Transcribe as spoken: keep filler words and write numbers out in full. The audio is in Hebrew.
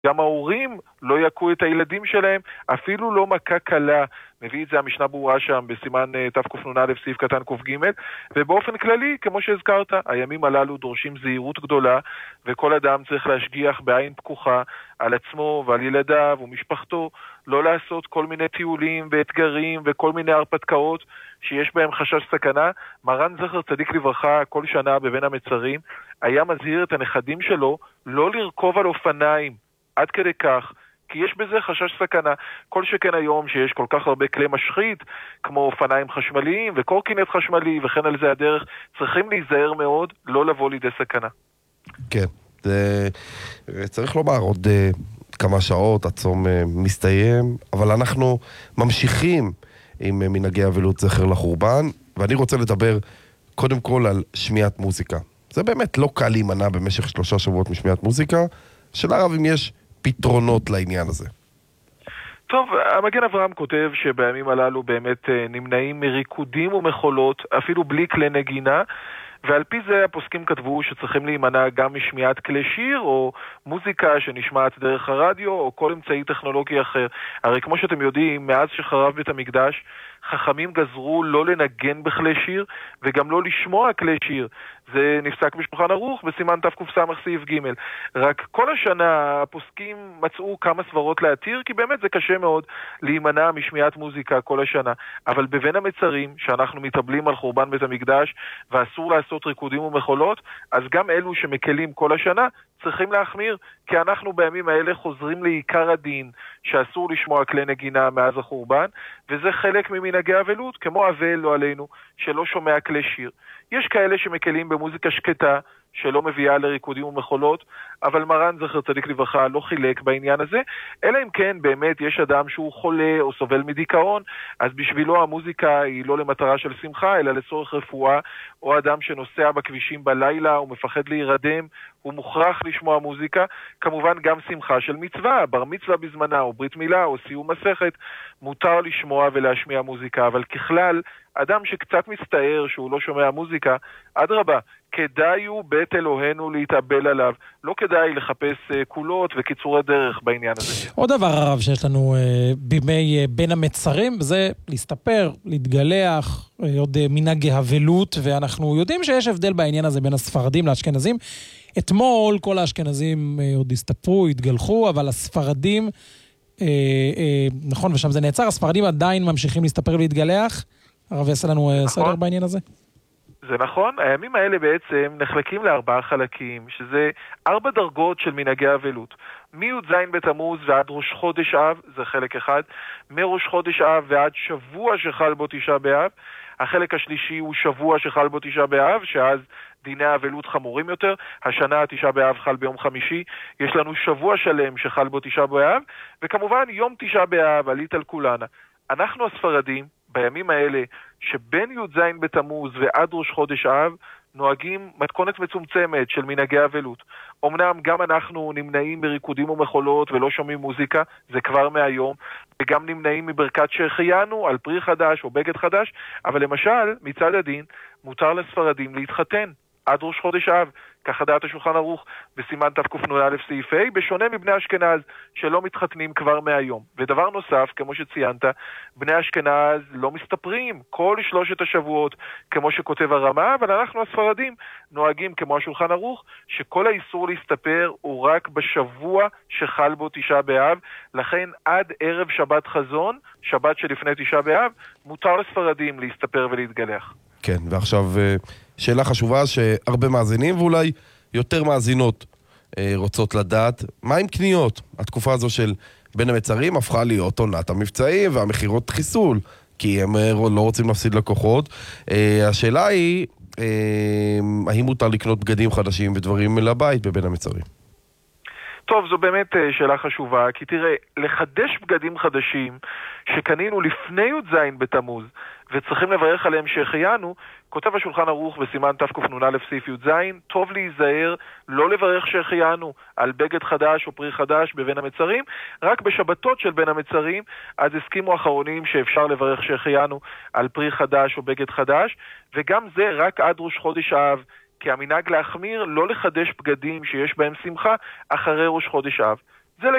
גם ההורים לא יקו את הילדים שלהם, אפילו לא מכה קלה. מביא את זה המשנה ברורה שם בסימן תקנ"א סעיף קטן ק"ג, ובאופן כללי, כמו שהזכרת, הימים הללו דורשים זהירות גדולה, וכל אדם צריך להשגיח בעין פקוחה על עצמו ועל ילדיו ומשפחתו, לא לעשות כל מיני טיולים ואתגרים וכל מיני הרפתקאות שיש בהם חשש סכנה. מרן זכר צדיק לברכה כל שנה בבין המצרים היה מזהיר את הנכדים שלו לא לרכוב על אופניים עד כדי כך, כי יש בזה חשש סכנה. כל שכן היום שיש כל כך הרבה כלי משחית, כמו אופניים חשמליים וקורקינט חשמלי וכן על זה הדרך, צריכים להיזהר מאוד לא לבוא לידי סכנה. כן, זה... צריך לומר עוד uh, כמה שעות, הצום uh, מסתיים, אבל אנחנו ממשיכים עם uh, מנהגי אבלות זכר לחורבן, ואני רוצה לדבר קודם כל על שמיעת מוזיקה. זה באמת לא קל להימנע במשך שלושה שבועות משמיעת מוזיקה, של הרב אם יש פתרונות לעניין הזה. טוב, המגן אברהם כותב שבימים הללו באמת נמנעים מריקודים ומחולות, אפילו בלי כלי נגינה, ועל פי זה הפוסקים כתבו שצריכים להימנע גם משמיעת כלי שיר או מוזיקה שנשמעת דרך הרדיו או כל אמצעי טכנולוגי אחר. הרי כמו שאתם יודעים, מאז שחרב בית המקדש, חכמים גזרו לא לנגן בכלי שיר וגם לא לשמוע כלי שיר. זה נפסק בשולחן ערוך בסימן תק"ס סעיף ג'. רק כל השנה הפוסקים מצאו כמה סברות להתיר, כי באמת זה קשה מאוד להימנע משמיעת מוזיקה כל השנה. אבל בבין המצרים, שאנחנו מתאבלים על חורבן בית המקדש ואסור לעשות ריקודים ומחולות, אז גם אלו שמקלים כל השנה צריכים להחמיר, כי אנחנו בימים האלה חוזרים לעיקר הדין שאסור לשמוע כלי נגינה מאז החורבן, וזה חלק ממנהגי אבלות, כמו אבל לא עלינו, שלא שומע כלי שיר. יש כאלה שמקלים במוזיקה שקטה, שלא מביאה לריקודים ומחולות, אבל מרן זכר צדיק לברכה לא חילק בעניין הזה, אלא אם כן באמת יש אדם שהוא חולה או סובל מדיכאון, אז בשבילו המוזיקה היא לא למטרה של שמחה, אלא לצורך רפואה, או אדם שנוסע בכבישים בלילה ומפחד להירדם, הוא מוכרח לשמוע מוזיקה. כמובן גם שמחה של מצווה, בר מצווה בזמנה, או ברית מילה, או סיום מסכת, מותר לשמוע ולהשמיע מוזיקה, אבל ככלל, אדם שקצת מסתער שהוא לא שומע מוזיקה, אדרבה, כדאי הוא בית אלוהינו להתאבל עליו. לא כדאי לחפש uh, קולות וקיצורי דרך בעניין הזה. עוד דבר הרב שיש לנו uh, בימי uh, בין המצרים, זה להסתפר, להתגלח, uh, עוד uh, מנהגי אבלות, ואנחנו יודעים שיש הבדל בעניין הזה בין הספרדים לאשכנזים. אתמול כל האשכנזים uh, עוד הסתפרו, התגלחו, אבל הספרדים, uh, uh, נכון, ושם זה נעצר, הספרדים עדיין ממשיכים להסתפר ולהתגלח. הרב יעשה לנו uh, סדר בעניין הזה? זה נכון, הימים האלה בעצם נחלקים לארבעה חלקים, שזה ארבע דרגות של מנהגי אבלות. מי"ז בתמוז ועד ראש חודש אב, זה חלק אחד, מראש חודש אב ועד שבוע שחל בו תשעה באב, החלק השלישי הוא שבוע שחל בו תשעה באב, שאז דיני האבלות חמורים יותר, השנה תשעה באב חל ביום חמישי, יש לנו שבוע שלם שחל בו תשעה באב, וכמובן יום תשעה באב, עלית על כולנה. אנחנו הספרדים, בימים האלה, שבין י"ז בתמוז ועד ראש חודש אב, נוהגים מתכונת מצומצמת של מנהגי אבלות. אמנם גם אנחנו נמנעים מריקודים ומחולות ולא שומעים מוזיקה, זה כבר מהיום, וגם נמנעים מברכת שהחיינו על פרי חדש או בגד חדש, אבל למשל, מצד הדין, מותר לספרדים להתחתן עד ראש חודש אב, ככה דעת השולחן ערוך בסימן תקנ"א סעיף ה', בשונה מבני אשכנז שלא מתחתנים כבר מהיום. ודבר נוסף, כמו שציינת, בני אשכנז לא מסתפרים כל שלושת השבועות כמו שכותב הרמה, אבל אנחנו הספרדים נוהגים כמו השולחן ערוך שכל האיסור להסתפר הוא רק בשבוע שחל בו תשעה באב, לכן עד ערב שבת חזון, שבת שלפני תשעה באב, מותר לספרדים להסתפר ולהתגלח. כן, ועכשיו שאלה חשובה שהרבה מאזינים ואולי יותר מאזינות רוצות לדעת, מה עם קניות? התקופה הזו של בין המצרים הפכה להיות עונת המבצעים והמחירות חיסול, כי הם לא רוצים להפסיד לקוחות. השאלה היא, האם מותר לקנות בגדים חדשים ודברים לבית בבין המצרים? טוב, זו באמת שאלה חשובה, כי תראה, לחדש בגדים חדשים שקנינו לפני י"ז בתמוז וצריכים לברך עליהם שהחיינו, כותב השולחן ערוך בסימן תקנ"א סעיף י"ז, טוב להיזהר לא לברך שהחיינו על בגד חדש או פרי חדש בבין המצרים, רק בשבתות של בין המצרים, אז הסכימו אחרונים שאפשר לברך שהחיינו על פרי חדש או בגד חדש, וגם זה רק עד ראש חודש אב, כי המנהג להחמיר לא לחדש בגדים שיש בהם שמחה אחרי ראש חודש אב.